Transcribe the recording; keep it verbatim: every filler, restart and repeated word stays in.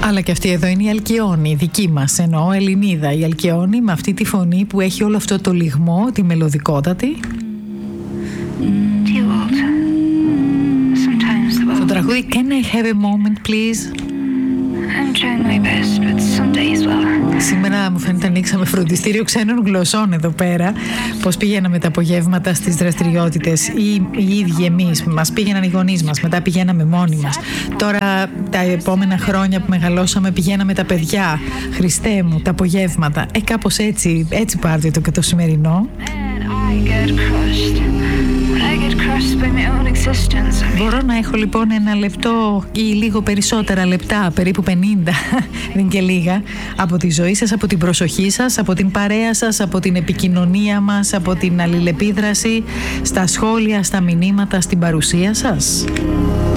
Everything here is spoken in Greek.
Αλλά και αυτή εδώ είναι η Αλκιόνη, η δική μας, εννοώ Ελληνίδα. Η Αλκιόνη με αυτή τη φωνή που έχει όλο αυτό το λιγμό, τη μελωδικότατη. Το τραγούδι Can I have a moment please? Σήμερα μου φαίνεται ανοίξαμε φροντιστήριο ξένων γλωσσών εδώ πέρα. Πώς πηγαίναμε τα απογεύματα στις δραστηριότητες, ή οι ίδιοι εμείς, μας πήγαιναν οι γονείς μας, μετά πηγαίναμε μόνοι μας. Τώρα τα επόμενα χρόνια που μεγαλώσαμε πηγαίναμε τα παιδιά. Χριστέ μου, τα απογεύματα. Ε, κάπως έτσι, έτσι πάρτε το και το σημερινό. Μπορώ να έχω λοιπόν ένα λεπτό ή λίγο περισσότερα λεπτά, περίπου πενήντα, δεν και λίγα, από τη ζωή σας, από την προσοχή σας, από την παρέα σας, από την επικοινωνία μας, από την αλληλεπίδραση, στα σχόλια, στα μηνύματα, στην παρουσία σας.